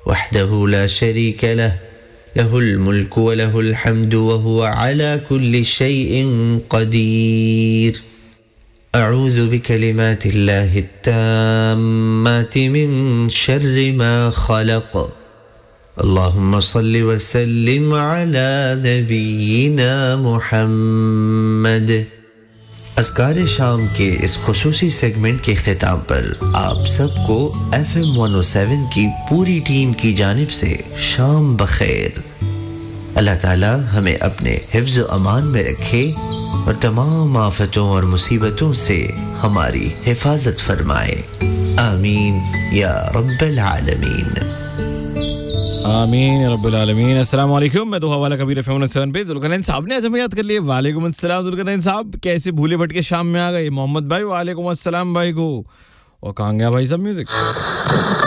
वहदहु ला शरीक लह लहुल मुल्कु व लहुल हम्दु व हुवा अला कुल्लि शैइन क़दीर। अऊज़ु बिकलिमातिल्लाहि त्ताम्माति मिन शर्रि मा खलक़। अल्लाहुम्मा सल्लि व सल्लिम अला नबीना मुहम्मद। अस्कार शाम के इस खुसूसी सेगमेंट के इख्तिताम पर आप सबको FM 107 की पूरी टीम की जानिब से शाम बखैर। अल्लाह ताला हमें अपने हिफ्ज़ व अमान में रखे और तमाम आफतों और मुसीबतों से हमारी हिफाजत फरमाए। आमीन या रब्बल आलमीन। आमीन या रब्बुल आलमीन। अस्सलाम वालेकुम, मैं तो हवाला कबीर FM 107 पे जुल्करनैन साहब ने आज हमें याद कर लिए। वालेकुम अस्सलाम जुल्करनैन साहब, कैसे भूले भटके शाम में आ गए। मोहम्मद भाई वालेकुम अस्सलाम भाई को। और कहाँ गया भाई सब म्यूजिक।